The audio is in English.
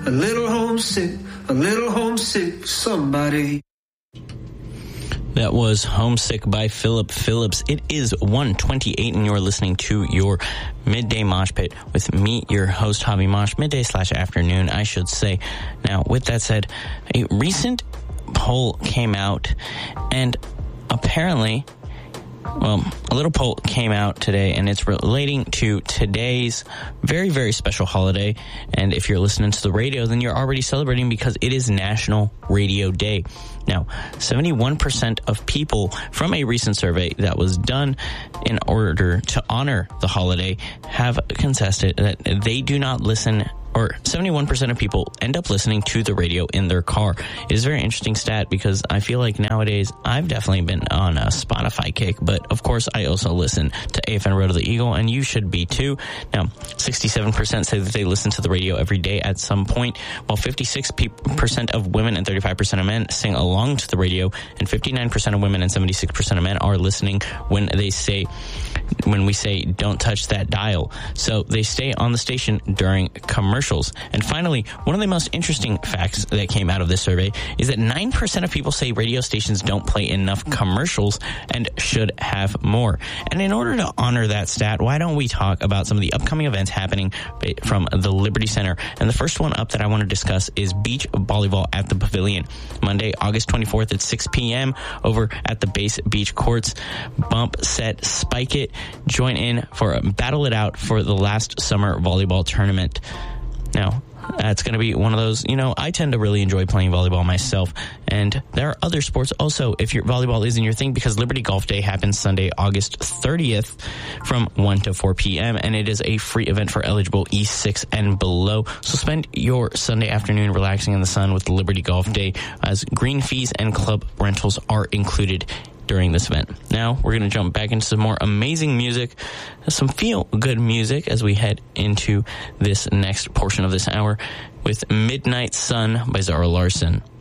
a little homesick for somebody. That was Homesick by Philip Phillips. It is 1:28 and you're listening to your Midday Mosh Pit with me, your host, Javi Mosh, midday/afternoon, I should say. Now, with that said, a recent poll came out and apparently, a little poll came out today, and it's relating to today's very, very special holiday. And if you're listening to the radio, then you're already celebrating because it is National Radio Day. Now, 71% of people from a recent survey that was done in order to honor the holiday have contested that they do not listen, or 71% of people end up listening to the radio in their car. It is a very interesting stat because I feel like nowadays I've definitely been on a Spotify kick, but of course I also listen to AFN Road of the Eagle, and you should be too. Now, 67% say that they listen to the radio every day at some point, while 56% of women and 35% of men sing along to the radio, and 59% of women and 76% of men are listening when we say don't touch that dial. So they stay on the station during commercials. And finally, one of the most interesting facts that came out of this survey is that 9% of people say radio stations don't play enough commercials and should have more. And in order to honor that stat, why don't we talk about some of the upcoming events happening from the Liberty Center? And the first one up that I want to discuss is beach volleyball at the Pavilion. Monday, August 24th at 6 p.m. over at the Base Beach Courts. Bump, set, spike it. Join in for battle it out for the last summer volleyball tournament. Now, it's going to be one of those, I tend to really enjoy playing volleyball myself. And there are other sports also, if your volleyball isn't your thing, because Liberty Golf Day happens Sunday, August 30th from 1 to 4 p.m. And it is a free event for eligible E6 and below. So spend your Sunday afternoon relaxing in the sun with the Liberty Golf Day, as green fees and club rentals are included during this event. Now, we're going to jump back into some more amazing music, some feel-good music as we head into this next portion of this hour with Midnight Sun by Zara Larsson.